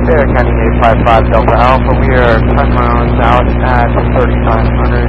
Air County 855 Delta Alpha, we are 10 miles out at 3500.